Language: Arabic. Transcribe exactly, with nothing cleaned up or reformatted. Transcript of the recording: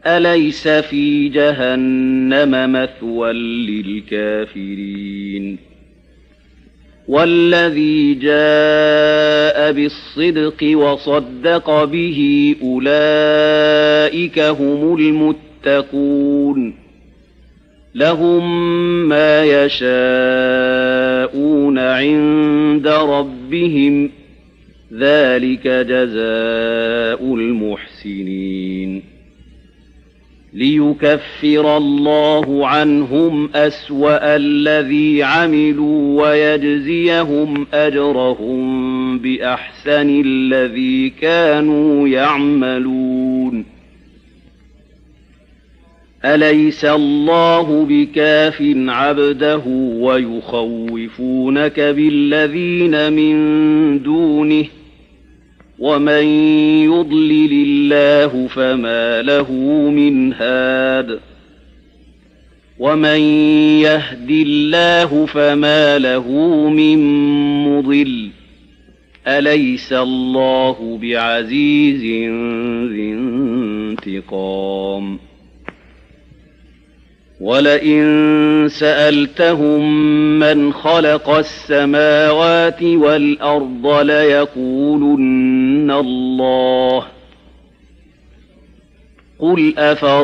أليس في جهنم مثوى للكافرين والذي جاء بالصدق وصدق به أولئك هم المتقون لهم ما يشاءون عند ربهم ذلك جزاء المحسنين ليكفر الله عنهم أسوأ الذي عملوا ويجزيهم أجرهم بأحسن الذي كانوا يعملون أليس الله بكاف عبده ويخوفونك بالذين من دونه ومن يضلل الله فما له من هاد ومن يهد الله فما له من مضل أليس الله بعزيز ذي انتقام ولئن سألتهم من خلق السماوات والأرض ليقولن الله قل أفرأيتم